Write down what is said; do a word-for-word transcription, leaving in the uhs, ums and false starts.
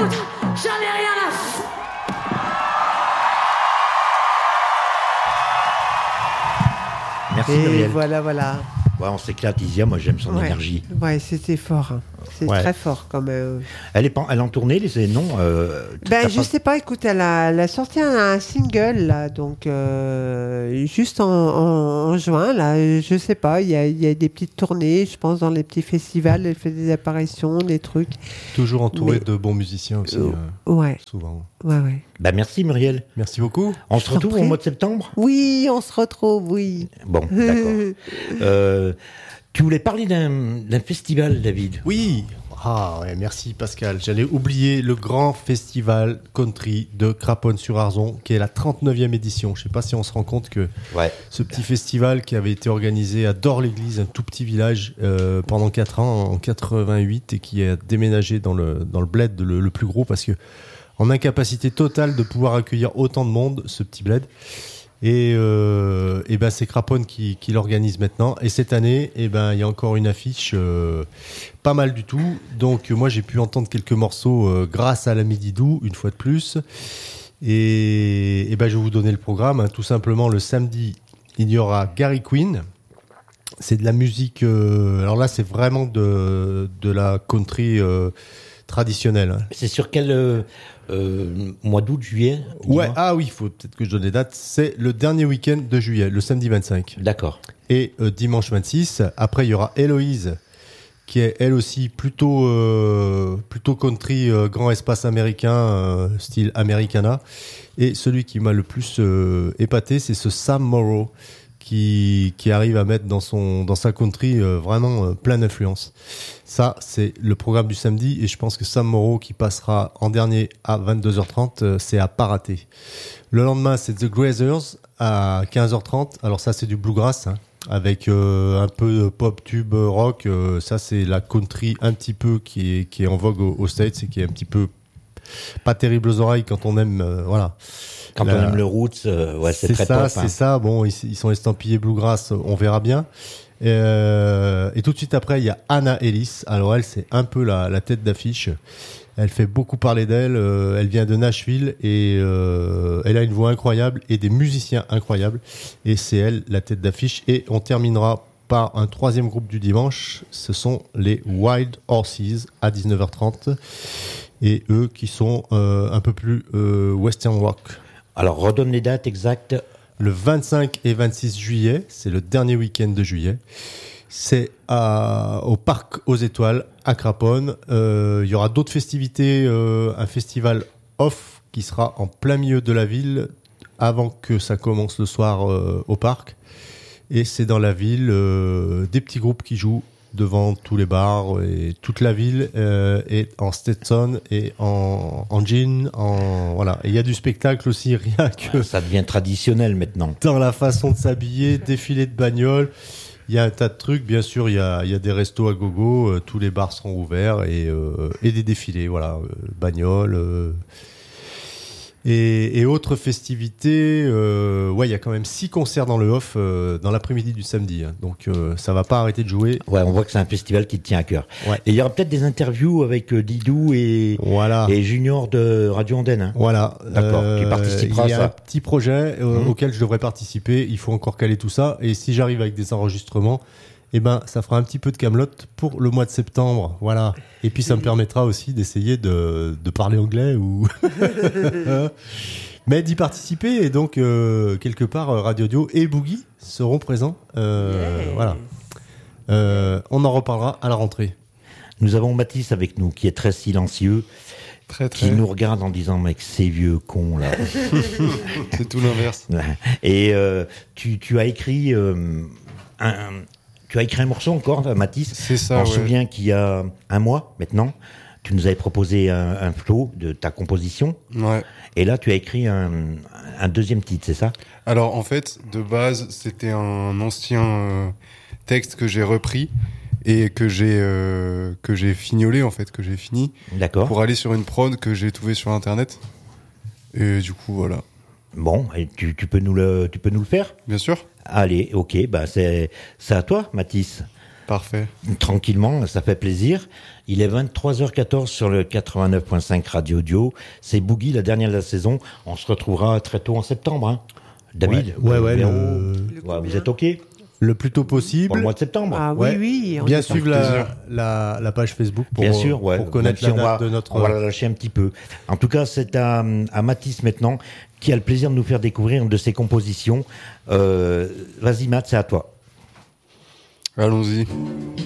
foutu, j'en ai rien à foutre. Merci Et Muriel. voilà, voilà. Ouais, on s'éclate, Isia, moi j'aime son Ouais. énergie. Ouais, c'était fort. hein. C'est Ouais. très fort quand même. Elle est pas, elle est en tournée, les non euh, Ben, t'as je pas- sais pas, écoute, elle a, elle a sorti un, un single, là, donc, euh, juste en, en, en juin, là, je sais pas, il y a, il y a des petites tournées, je pense, dans les petits festivals, elle fait des apparitions, des trucs. Toujours entouré Mais- de bons musiciens aussi, Euh, euh, Ouais, souvent. ouais, ouais. Bah merci Muriel. Merci beaucoup. On Je se t'en retrouve au prie. mois de septembre. Oui, on se retrouve, oui. Bon, d'accord. euh, tu voulais parler d'un, d'un festival, David. Oui. Ah ouais, merci Pascal. J'allais oublier le grand festival country de Craponne-sur-Arzon, qui est la trente-neuvième édition. Je sais pas si on se rend compte que Ouais. ce petit festival qui avait été organisé à Dore-l'Église, un tout petit village, euh, pendant quatre ans, en quatre-vingt-huit, et qui a déménagé dans le, dans le bled le, le plus gros, parce que en incapacité totale de pouvoir accueillir autant de monde, ce petit bled. Et, euh, et ben c'est Craponne qui, qui l'organise maintenant. Et cette année, et ben il y a encore une affiche euh, pas mal du tout. Donc euh, moi j'ai pu entendre quelques morceaux euh, grâce à la Mididou, une fois de plus. Et, et ben je vais vous donner le programme. hein. Tout simplement, le samedi, il y aura Gary Quinn. C'est de la musique. euh, alors là, c'est vraiment de, de la country euh, traditionnelle. hein. C'est sur quel euh, euh, mois d'août, juillet Ouais, dis-moi. ah oui, il faut peut-être que je donne les dates. C'est le dernier week-end de juillet, le samedi vingt-cinq. D'accord. Et euh, dimanche vingt-six. Après, il y aura Héloïse, qui est elle aussi plutôt, euh, plutôt country, euh, grand espace américain, euh, style Americana. Et celui qui m'a le plus euh, épaté, c'est ce Sam Morrow, qui, qui arrive à mettre dans, son, dans sa country euh, vraiment euh, plein d'influence. Ça, c'est le programme du samedi, et je pense que Sam Morrow, qui passera en dernier à vingt-deux heures trente, euh, c'est à pas rater. Le lendemain, c'est The Grazers à quinze heures trente. Alors ça, c'est du bluegrass, hein, avec euh, un peu de pop, tube, rock. Euh, ça, c'est la country un petit peu qui est, qui est en vogue aux, aux States, et qui est un petit peu pas terrible aux oreilles quand on aime, euh, voilà. Quand La- on aime le roots, euh, ouais, c'est, c'est très ça, top. c'est hein. ça. Bon, ils, ils sont estampillés bluegrass, on verra bien. Et, euh, et tout de suite après, il y a Anna Ellis. Alors elle, c'est un peu la, la tête d'affiche. Elle fait beaucoup parler d'elle. Euh, elle vient de Nashville, et euh, elle a une voix incroyable et des musiciens incroyables. Et c'est elle la tête d'affiche. Et on terminera par un troisième groupe du dimanche. Ce sont les Wild Horses à dix-neuf heures trente. Et eux qui sont euh, un peu plus euh, western rock. Alors, redonne les dates exactes. Le vingt-cinq et vingt-six juillet, c'est le dernier week-end de juillet. C'est à, au Parc aux Étoiles, à Craponne. Euh, il y aura d'autres festivités, euh, un festival off qui sera en plein milieu de la ville avant que ça commence le soir euh, au parc. Et c'est dans la ville, euh, des petits groupes qui jouent devant tous les bars, et toute la ville euh, est en Stetson et en, en jean, en voilà. Et il y a du spectacle aussi, rien que Ça devient traditionnel maintenant. dans la façon de s'habiller, défilé de bagnole. Il y a un tas de trucs, bien sûr. Il y a, il y a des restos à gogo, euh, tous les bars seront ouverts, et, euh, et des défilés, voilà, euh, bagnoles. Euh, et, et autres festivités. Euh, ouais, il y a quand même six concerts dans le off euh, dans l'après-midi du samedi. hein. Donc euh, ça va pas arrêter de jouer. Ouais, on voit que c'est un festival qui te tient à cœur. Ouais. Et il y aura peut-être des interviews avec euh, Didou et, Voilà. et Junior de Radio Andenne. hein. Voilà. D'accord, tu participeras Il y à a ça. un petit projet euh, Mhm. auquel je devrais participer. Il faut encore caler tout ça. Et si j'arrive avec des enregistrements, eh ben, ça fera un petit peu de camelote pour le mois de septembre. Voilà. Et puis ça me permettra aussi d'essayer de, de parler anglais ou. Mais d'y participer. Et donc, euh, quelque part, euh, Radio Dio et Boogie seront présents. Euh, Yeah. Voilà. Euh, on en reparlera à la rentrée. Nous avons Mathis avec nous, qui est très silencieux, Très, qui très. nous regarde en disant, mec, ces vieux cons, là. C'est tout l'inverse. Et euh, tu, tu as écrit euh, un, tu as écrit un morceau encore, Mathis. C'est ça, On se ouais. souvient qu'il y a un mois maintenant, tu nous avais proposé un, un flow de ta composition. Ouais. Et là, tu as écrit un, un deuxième titre, c'est ça? Alors, en fait, de base, c'était un ancien euh, texte que j'ai repris et que j'ai euh, que j'ai fignolé, en fait, que j'ai fini D'accord. pour aller sur une prod que j'ai trouvée sur Internet. Et du coup, voilà. Bon, et tu, tu peux nous le, tu peux nous le faire? Bien sûr. Allez, ok, bah c'est, c'est à toi, Mathis. Parfait. Tranquillement, ça fait plaisir. Il est vingt-trois heures quatorze sur le quatre-vingt-neuf point cinq Radio Audio. C'est Boogie, la dernière de la saison. On se retrouvera très tôt en septembre. Hein. David, Ouais, ouais, Véro, le- ouais, vous êtes OK Le plus tôt pour possible. le mois de septembre? Ah oui, Ouais. oui. on Bien est suivre avec la, plaisir. la, la page Facebook pour, Bien sûr, ouais. pour connaître Même si la on date va, de notre. on va la lâcher un petit peu. En tout cas, c'est à, à Mathis maintenant qui a le plaisir de nous faire découvrir une de ses compositions. Euh, vas-y, Math, c'est à toi. Allons-y.